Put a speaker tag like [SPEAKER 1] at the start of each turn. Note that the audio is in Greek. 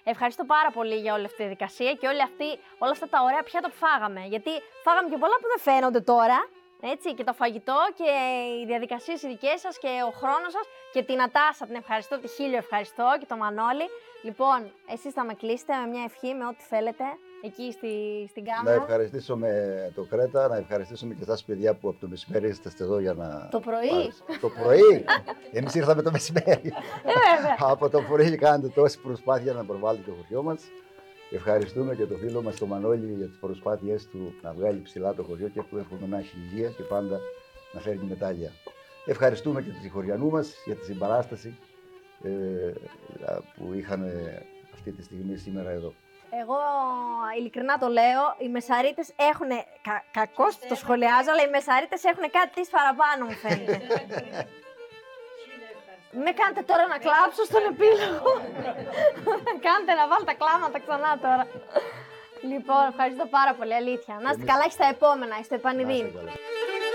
[SPEAKER 1] Ευχαριστώ πάρα πολύ για όλη αυτή τη διαδικασία και όλα αυτά τα ωραία πιάτα που φάγαμε. Γιατί φάγαμε και πολλά που δεν φαίνονται τώρα. Έτσι, και το φαγητό και οι διαδικασίες οι δικές σας και ο χρόνος σας και την Νατάσα την ευχαριστώ, τη Χίλιο ευχαριστώ και το Μανώλη. Λοιπόν, εσείς θα με κλείσετε με μια ευχή, με ό,τι θέλετε, εκεί στην κάμερα.
[SPEAKER 2] Να ευχαριστήσουμε το Κρέτα, να ευχαριστήσουμε και εσάς παιδιά που από το μεσημέρι είστε εδώ για να...
[SPEAKER 1] Το πρωί.
[SPEAKER 2] Το πρωί! Εμείς ήρθαμε το μεσημέρι.
[SPEAKER 1] Βέβαια.
[SPEAKER 2] Από το πρωί κάνετε τόση προσπάθεια να προβάλλετε το χωριό μας. Ευχαριστούμε και τον φίλο μας τον Μανώλη για τις προσπάθειές του να βγάλει ψηλά το χωριό και που εύχομαι να έχει υγεία και πάντα να φέρνει μετάλλια. Ευχαριστούμε και τους συγχωριανού μας για τη συμπαράσταση που είχαν αυτή τη στιγμή σήμερα εδώ.
[SPEAKER 1] Εγώ ειλικρινά το λέω, οι Μεσαρίτες έχουν, κακώς το σχολιάζω, αλλά οι Μεσαρίτες έχουν κάτι της παραπάνω μου φαίνεται. Με κάντε τώρα να κλάψω στον επίλογο. Κάντε να βάλω τα κλάματα ξανά τώρα. Λοιπόν, ευχαριστώ πάρα πολύ, αλήθεια. Να είστε καλά και στα επόμενα, στο επανειδήν.